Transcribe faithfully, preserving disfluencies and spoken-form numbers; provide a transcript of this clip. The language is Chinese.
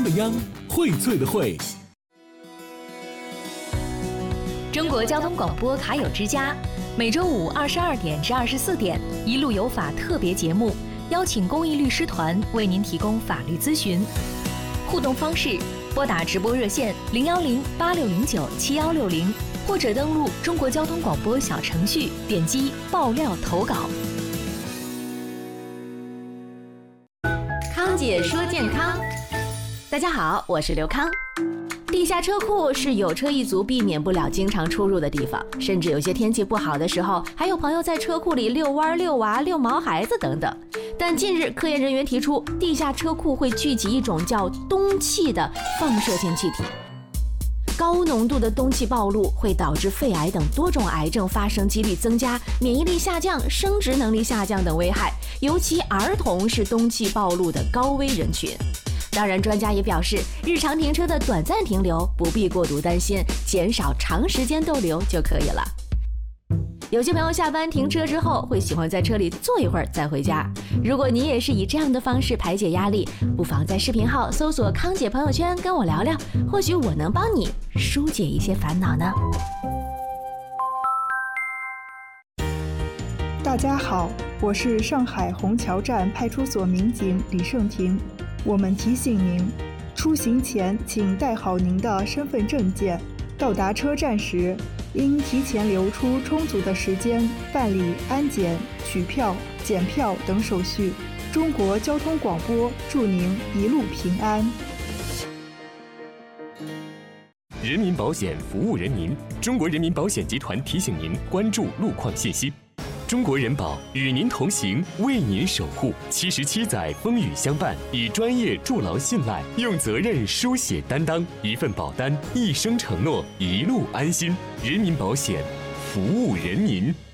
央的央，荟萃的荟。 中国交通广播卡友之家，每周五二十二点至二十四点，一路有法特别节目，邀请公益律师团为您提供法律咨询。互动方式：拨打直播热线零幺零八六零九七幺六零，或者登录中国交通广播小程序，点击爆料投稿。 康姐说健康，大家好，我是刘康。地下车库是有车一族避免不了经常出入的地方，甚至有些天气不好的时候，还有朋友在车库里遛弯、遛娃、遛毛孩子等等。但近日，科研人员提出，地下车库会聚集一种叫氡气的放射性气体。高浓度的氡气暴露会导致肺癌等多种癌症发生几率增加、免疫力下降、生殖能力下降等危害，尤其儿童是氡气暴露的高危人群。当然，专家也表示，日常停车的短暂停留不必过度担心，减少长时间逗留就可以了。有些朋友下班停车之后会喜欢在车里坐一会儿再回家，如果你也是以这样的方式排解压力，不妨在视频号搜索康姐朋友圈跟我聊聊，或许我能帮你疏解一些烦恼呢。 大家好，我是上海虹桥站派出所民警李胜婷。我们提醒您，出行前请带好您的身份证件，到达车站时应提前留出充足的时间办理安检、取票、检票等手续。中国交通广播祝您一路平安。 人民保险服务人民，中国人民保险集团提醒您关注路况信息。中国人保与您同行，为您守护。七十七载风雨相伴，以专业筑牢信赖，用责任书写担当。一份保单，一生承诺，一路安心。人民保险，服务人民。